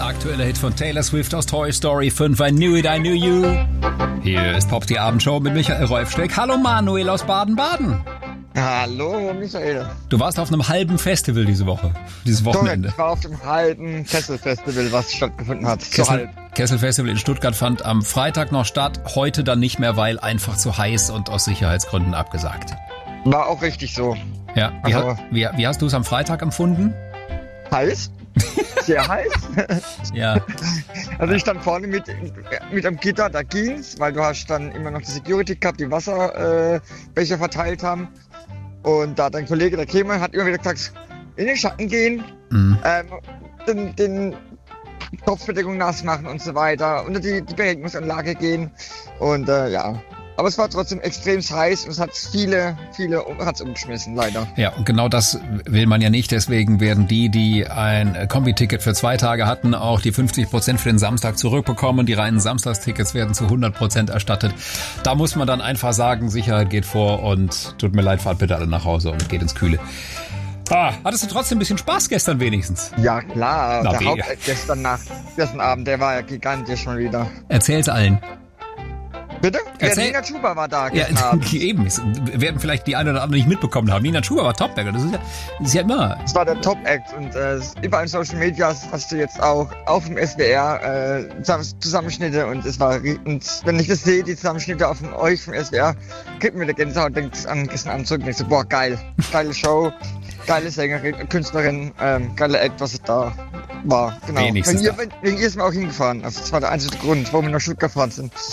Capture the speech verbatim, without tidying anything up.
aktueller Hit von Taylor Swift aus Toy Story fünf, I Knew It, I Knew You. Hier ist Pop die Abendshow mit Michael Rolfsteck. Hallo Manuel aus Baden-Baden. Hallo Michael. Du warst auf einem halben Festival diese Woche, dieses Wochenende. Ich war auf dem halben Kessel-Festival, was stattgefunden hat. Kessel, so halb. Kessel-Festival in Stuttgart fand am Freitag noch statt, heute dann nicht mehr, weil einfach zu heiß und aus Sicherheitsgründen abgesagt. War auch richtig so. Ja, wie, Also, hat, wie, wie hast du es am Freitag empfunden? heiß? Sehr heiß? Ja. Also ich stand vorne mit, mit am Gitter, da ging's, weil du hast dann immer noch die Security gehabt, die Wasserbecher äh, verteilt haben. Und da dein Kollege, der Kemal, hat immer wieder gesagt, in den Schatten gehen, mhm. ähm, den, den Kopfbedeckung nass machen und so weiter, unter die, die Beregnungsanlage gehen. Und äh, ja, aber es war trotzdem extrem heiß und es hat viele, viele hat's umgeschmissen, leider. Ja, und genau das will man ja nicht. Deswegen werden die, die ein Kombi-Ticket für zwei Tage hatten, auch die fünfzig Prozent für den Samstag zurückbekommen. Die reinen Samstagstickets werden zu hundert Prozent erstattet. Da muss man dann einfach sagen, Sicherheit geht vor und tut mir leid, fahrt bitte alle nach Hause und geht ins Kühle. Ah, hattest du trotzdem ein bisschen Spaß gestern wenigstens? Ja, klar. Na, der mega. Hauptact gestern Nacht, gestern Abend, der war ja gigantisch mal wieder. Erzähl's allen. Bitte? Erzähl- Ja, Nina Chuba war da Ja, gestern Abend. eben. Es werden vielleicht die eine oder andere nicht mitbekommen haben. Nina Chuba war Topberger. Das ist ja, das ist ja immer. Das war der Top-Act und äh, überall in Social Media hast du jetzt auch auf dem S W R äh, Zusamm- Zusammenschnitte und es war ri- und wenn ich das sehe, die Zusammenschnitte auf von euch vom S W R, kriegt mir der Gänsehaut, denkt an gestern Abend zurück und denkt so, boah, geil, geile Show, geile Sängerin, Künstlerin, ähm, geile Act, was es da war. Genau. Wenigstens Wenn ihr, da. wenn, wegen ihr ist mir auch hingefahren. Also das war der einzige Grund, warum wir nach Stuttgart gefahren sind.